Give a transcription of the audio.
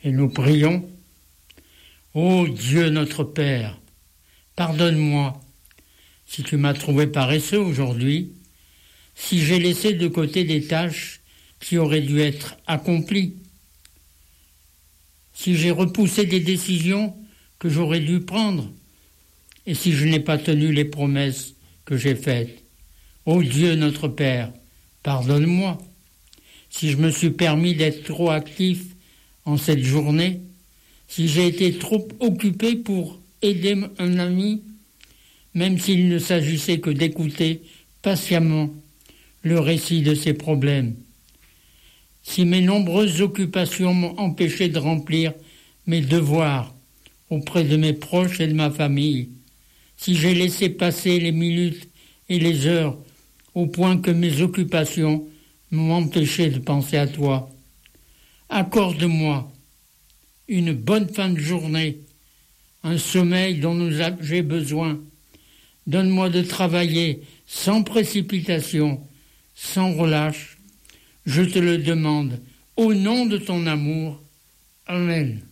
Et nous prions. Ô Dieu notre Père, pardonne-moi si tu m'as trouvé paresseux aujourd'hui, si j'ai laissé de côté des tâches qui auraient dû être accomplies, si j'ai repoussé des décisions que j'aurais dû prendre, et si je n'ai pas tenu les promesses que j'ai faites. Ô Dieu notre Père, pardonne-moi si je me suis permis d'être trop actif en cette journée, si j'ai été trop occupé pour aider un ami, même s'il ne s'agissait que d'écouter patiemment le récit de ses problèmes. Si mes nombreuses occupations m'ont empêché de remplir mes devoirs auprès de mes proches et de ma famille, si j'ai laissé passer les minutes et les heures au point que mes occupations m'ont empêché de penser à toi, accorde-moi une bonne fin de journée, un sommeil dont j'ai besoin. Donne-moi de travailler sans précipitation, sans relâche. Je te le demande, au nom de ton amour. Amen.